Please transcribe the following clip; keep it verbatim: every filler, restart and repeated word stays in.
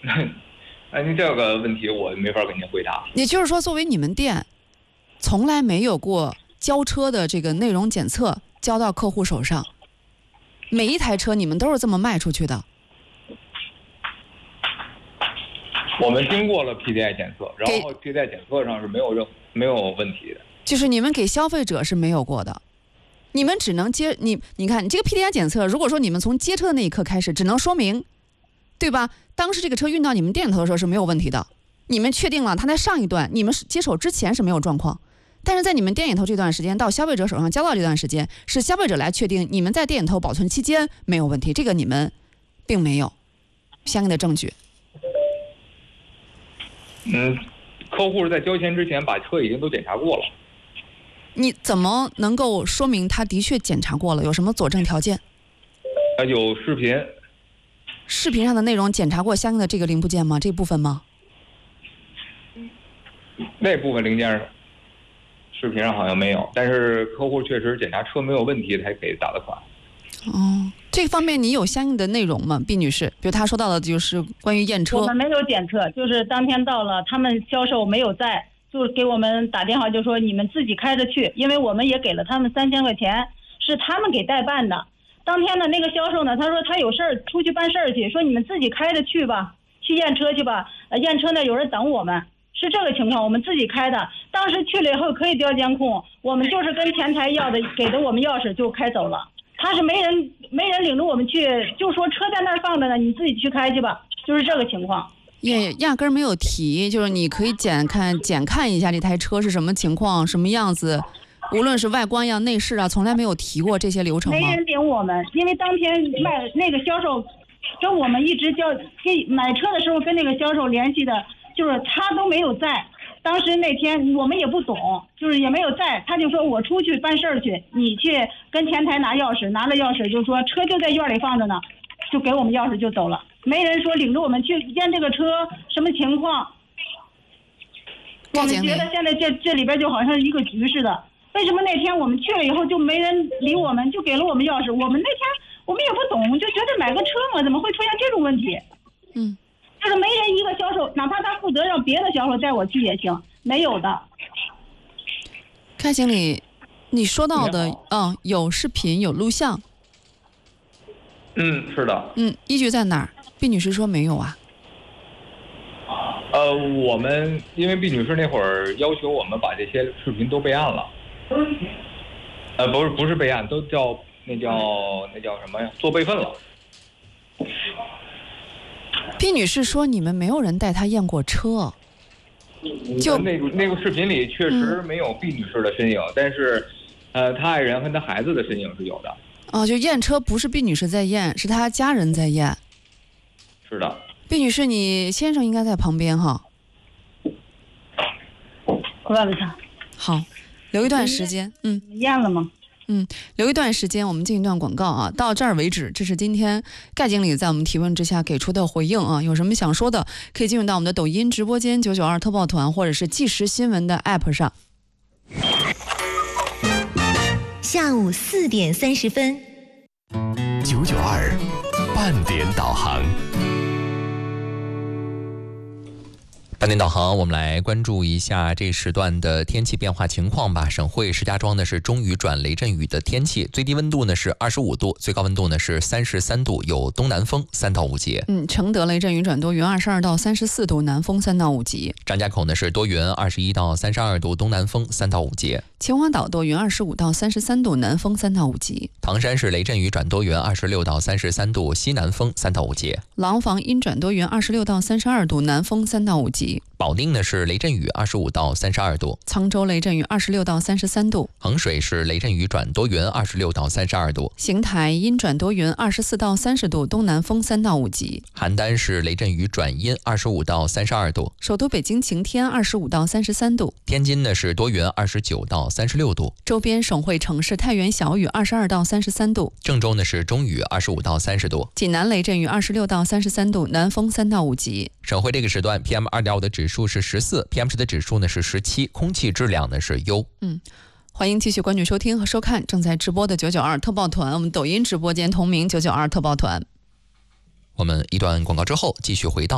哎，您这个问题我没法给您回答。 也就是说，作为你们店，从来没有过交车的这个内容检测交到客户手上，每一台车你们都是这么卖出去的。 我们经过了 P D I 检测，然后 P D I 检测上是没有任没有问题的。 就是你们给消费者是没有过的，你们只能接你，你看你这个 P D I 检测，如果说你们从接车的那一刻开始，只能说明，对吧？当时这个车运到你们店里头的时候是没有问题的，你们确定了它在上一段你们接手之前是没有状况，但是在你们店里头这段时间到消费者手上交到这段时间，是消费者来确定你们在店里头保存期间没有问题，这个你们并没有相应的证据。 嗯，客户在交钱之前把车已经都检查过了。 你怎么能够说明他的确检查过了？有什么佐证条件？ 呃，有视频。 视频上的内容检查过相应的这个零部件吗？这部分吗？ 那部分零件视频上好像没有，但是客户确实检查车没有问题才给打的款。 哦，这方面你有相应的内容吗，毕女士？比如他说到的就是关于验车。 我们没有检测，就是当天到了，他们销售没有在，就给我们打电话就说你们自己开着去，因为我们也给了他们三千块钱，是他们给代办的。当天的那个销售呢，他说他有事儿出去办事儿去，说你们自己开着去吧，去验车去吧。呃，验车呢有人等我们，是这个情况，我们自己开的。当时去了以后可以调监控，我们就是跟前台要的，给的我们钥匙就开走了。他是没人没人领着我们去，就说车在那儿放着呢，你自己去开去吧，就是这个情况。 也压根儿没有提，就是你可以检看检看一下这台车是什么情况、什么样子，无论是外观呀、内饰啊，从来没有提过这些流程吗？ 没人领我们，因为当天卖那个销售跟我们一直叫给买车的时候跟那个销售联系的，就是他都没有在。当时那天我们也不懂，就是也没有在，他就说我出去办事儿去，你去跟前台拿钥匙，拿了钥匙就说车就在院里放着呢，就给我们钥匙就走了，没人说领着我们去验这个车什么情况。我们觉得现在这这里边就好像一个局似的，为什么那天我们去了以后就没人理我们，就给了我们钥匙？我们那天我们也不懂，就觉得买个车嘛，怎么会出现这种问题？ 嗯。 就是没人一个销售，哪怕他负责让别的销售带我去也行，没有的。 开经理，你说到的，嗯，有视频有录像。 嗯，是的。 嗯，依据在哪儿？毕女士说没有啊。 呃，我们因为毕女士那会儿要求我们把这些视频都备案了。呃，不是不是备案，都叫那叫那叫什么呀？做备份了。 毕女士说你们没有人带她验过车， 就那个那个视频里确实没有毕女士的身影，嗯、但是，呃，她爱人和她孩子的身影是有的。 哦，就验车不是毕女士在验，是她家人在验。 是的。 毕女士，你先生应该在旁边哈。 我问问他。 好，留一段时间。嗯。 验了吗？ 嗯，留一段时间，我们进一段广告啊。到这儿为止，这是今天盖经理在我们提问之下给出的回应啊。有什么想说的，可以进入到我们的抖音直播间九九二特报团，或者是即时新闻的 app 上。 下午四点三十分， 九九二半点导航。半点导航，我们来关注一下这时段的天气变化情况吧。省会石家庄呢是中雨转雷阵雨的天气，最低温度呢是二十五度，最高温度呢是三十三度，有东南风三到五级。 嗯，承德雷阵雨转多云，二十二到三十四度，南风三到五级。 张家口呢是多云，二十一到三十二度，东南风三到五级。 秦皇岛多云，二十五到三十三度，南风三到五级。 唐山是雷阵雨转多云，二十六到三十三度，西南风三到五级。 廊坊阴转多云，二十六到三十二度，南风三到五级。 保定呢是雷阵雨，二十五到三十二度。 沧州雷阵雨，二十六到三十三度。 衡水是雷阵雨转多云，二十六到三十二度。 邢台阴转多云，二十四到三十度，东南风三到五级。 邯郸是雷阵雨转阴，二十五到三十二度。 首都北京晴天，二十五到三十三度。 天津呢是多云，二十九到三十六度。 周边省会城市太原小雨，二十二到三十三度。 郑州呢是中雨，二十五到三十度。 济南雷阵雨，二十六到三十三度，南风三到五级。 省会这个时段 P M 二点五 的指数是十四 ，P M 十的指数呢是十七，空气质量呢是优。 嗯，欢迎继续关注收听和收看正在直播的九九二特报团，我们抖音直播间同名九九二特报团。 我们一段广告之后继续回到